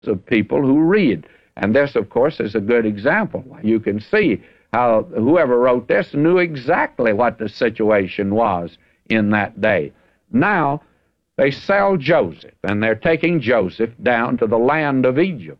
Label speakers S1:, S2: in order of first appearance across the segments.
S1: of people who read. And this, of course, is a good example. You can see how whoever wrote this knew exactly what the situation was in that day. Now, they sell Joseph, and they're taking Joseph down to the land of Egypt.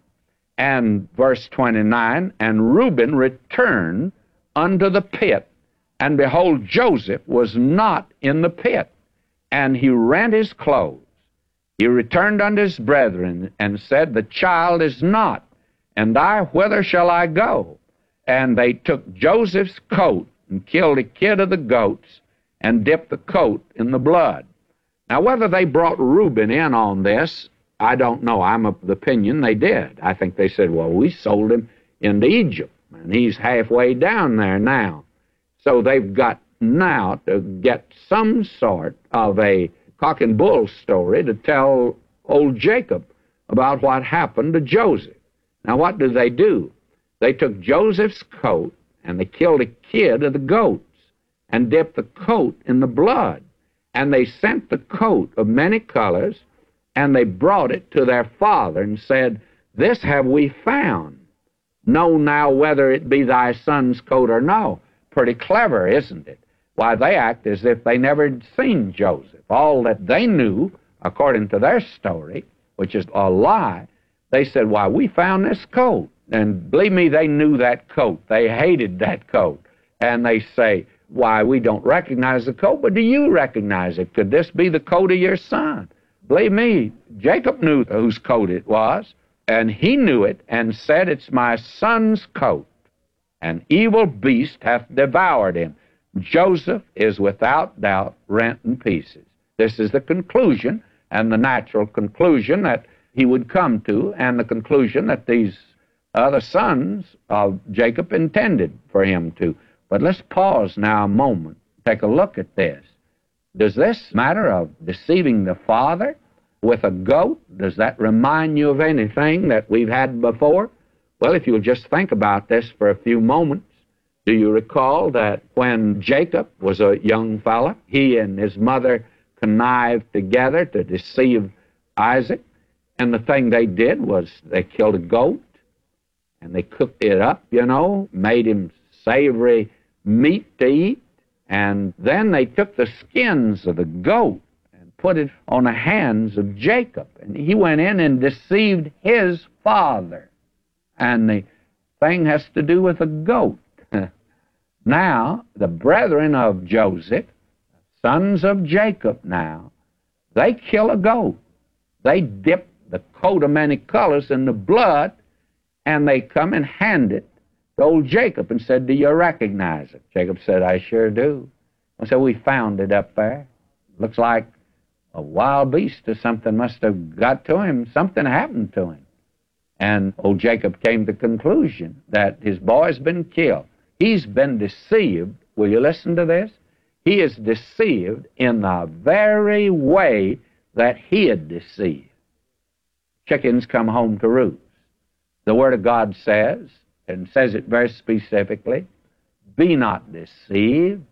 S1: And verse 29, and Reuben returned unto the pit, and behold, Joseph was not in the pit, and he rent his clothes. He returned unto his brethren, and said, the child is not, and I, whither shall I go? And they took Joseph's coat, and killed a kid of the goats, and dipped the coat in the blood. Now, whether they brought Reuben in on this, I don't know. I'm of the opinion they did. I think they said, well, we sold him into Egypt, and he's halfway down there now. So they've got now to get some sort of a cock and bull story to tell old Jacob about what happened to Joseph. Now, what do? They took Joseph's coat, and they killed a kid of the goats, and dipped the coat in the blood. And they sent the coat of many colors, and they brought it to their father, and said, this have we found. Know now whether it be thy son's coat or no. Pretty clever, isn't it? Why, they act as if they never had seen Joseph. All that they knew, according to their story, which is a lie, they said, why, we found this coat. And believe me, they knew that coat. They hated that coat. And they say, why, we don't recognize the coat, but do you recognize it? Could this be the coat of your son? Believe me, Jacob knew whose coat it was, and he knew it, and said, it's my son's coat. An evil beast hath devoured him. Joseph is without doubt rent in pieces. This is the conclusion, and the natural conclusion that he would come to, and the conclusion that these other sons of Jacob intended for him to. But let's pause now a moment, take a look at this. Does this matter of deceiving the father with a goat, does that remind you of anything that we've had before? Well, if you'll just think about this for a few moments, do you recall that when Jacob was a young fella, he and his mother connived together to deceive Isaac? And the thing they did was they killed a goat, and they cooked it up, made him savory meat to eat, and then they took the skins of the goat and put it on the hands of Jacob, and he went in and deceived his father. And the thing has to do with a goat. Now, the brethren of Joseph, sons of Jacob now, they kill a goat. They dip the coat of many colors in the blood, and they come and hand it to old Jacob and said, do you recognize it? Jacob said, I sure do. I said, we found it up there. Looks like a wild beast or something must have got to him. Something happened to him. And old Jacob came to the conclusion that his boy's been killed. He's been deceived. Will you listen to this? He is deceived in the very way that he had deceived. Chickens come home to roost. The Word of God says, and says it very specifically, be not deceived.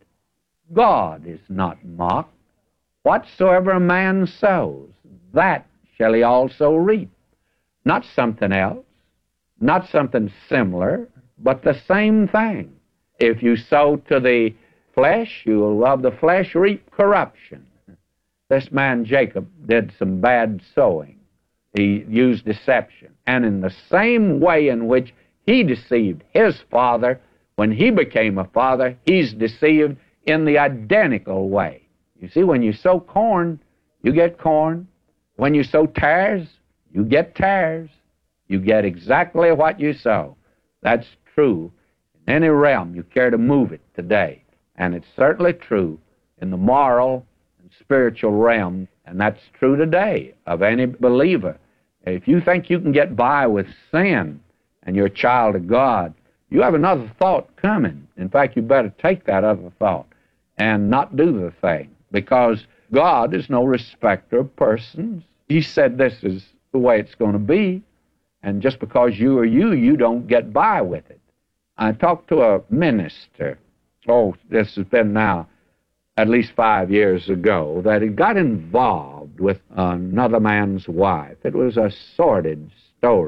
S1: God is not mocked. Whatsoever a man sows, that shall he also reap. Not something else, not something similar, but the same thing. If you sow to the flesh, you will of the flesh reap corruption. This man Jacob did some bad sowing. He used deception. And in the same way in which he deceived his father, when he became a father, he's deceived in the identical way. You see, when you sow corn, you get corn. When you sow tares, you get tares. You get exactly what you sow. That's true in any realm you care to move it today. And it's certainly true in the moral and spiritual realm, and that's true today of any believer. If you think you can get by with sin and you're a child of God, you have another thought coming. In fact, you better take that other thought and not do the thing, because God is no respecter of persons. He said this is the way it's going to be, and just because you are you don't get by with it. I talked to a minister, this has been now at least 5 years ago, that he got involved with another man's wife. It was a sordid story.